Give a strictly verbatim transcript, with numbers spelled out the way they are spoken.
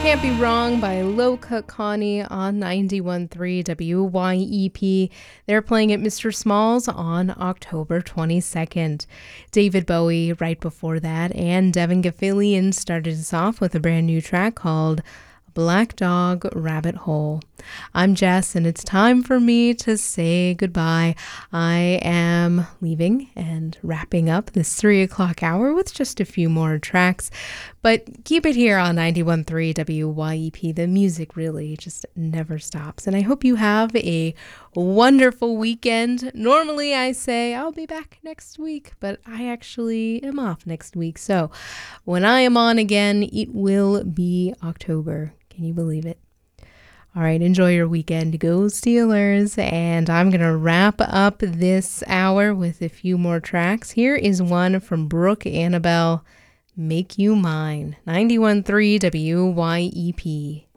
Can't Be Wrong by Loka Connie on ninety-one point three W Y E P. They're playing at Mister Smalls on October twenty-second. David Bowie right before that, and Devin Gilfillian started us off with a brand new track called Black Dog Rabbit Hole. I'm Jess, and it's time for me to say goodbye. I am leaving and wrapping up this three o'clock hour with just a few more tracks, but keep it here on ninety-one point three W Y E P. The music really just never stops, and I hope you have a wonderful weekend. Normally I say I'll be back next week, but I actually am off next week, so when I am on again, it will be October. Can you believe it? All right, enjoy your weekend. Go Steelers. And I'm going to wrap up this hour with a few more tracks. Here is one from Brooke Annabelle, Make You Mine, ninety-one point three W Y E P.